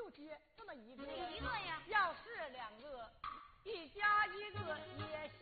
就结这么一个呀， 要是两个，一加一个也